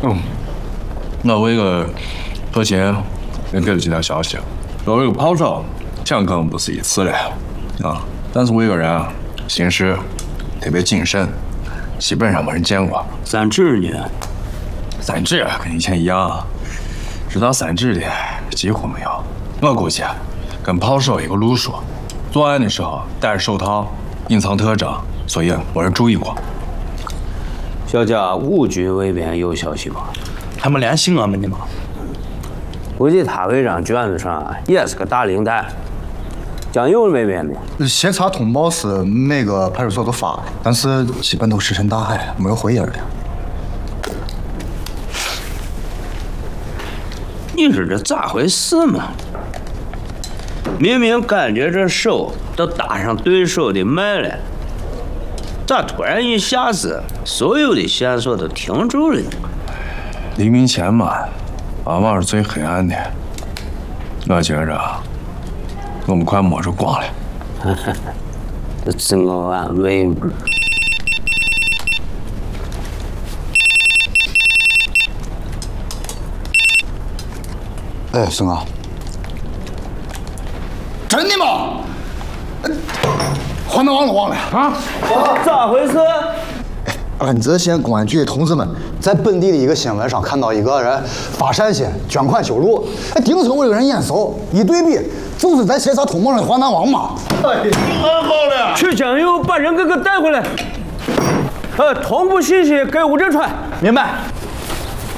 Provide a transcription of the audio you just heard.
我为个核心也给了几条消息，我为个跑手，钱可能不是一次的啊，但是我一个人啊，行事特别谨慎，基本上没人见过。 三指呢？ 三指跟以前一样，知道三指的几乎没有。我估计跟跑手一个路数，作案的时候戴着手套，隐藏特征，所以没人注意过。 小家5局那边有消息吗？ 还没联系我们呢吗？ 估计他那张卷子上也是个大领带。江油那边呢？ 协查通报是每个派出所都发的，但是基本都石沉大海，没有回音的。 你说这咋回事嘛？明明感觉这手都搭上对手的脉了，咋突然一下子所有的线索都停住了呢？ 黎明前嘛，往往是最黑暗的。我觉着我们快摸着光了。 这自我安慰嘛。 哎，孙哥，真的吗？还能忘了啊？ 咋回事？ 恩泽县公安局的同志们在本地的一个新闻上看到一个人发善心捐款修路，盯着我这个人眼熟，一对比就是在协查通报上的华南王嘛。 哎，太好了！ 去江油把人给带回来，同步信息给吴振川。 明白。